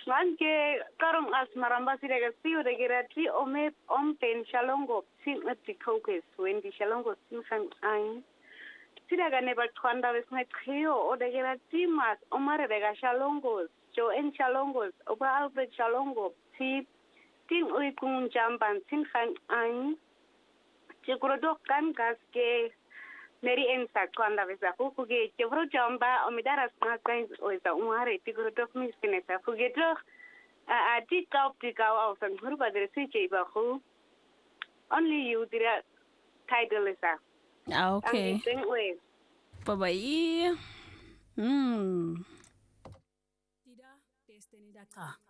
Manje karong asmaramba sirega siu regera tri om pen shalongo sin atikokes when di shalongo sin kan ein. Sirega never twanda wes my trio o regera tri mas omare rega shalongos jo en shalongos oba Albert shalongo si tin ui kung jamban sin kan ein. Chikuro kan gas ke Mary Ensa twanda wes aku kuge chevro jamba omidara smakan oisa umare tikuro dok mis pinesa kuge dok tikau au sang hurba dere suche bahu. Only you did a title is a. Okay. Bye-bye. Tidak, destiny daka.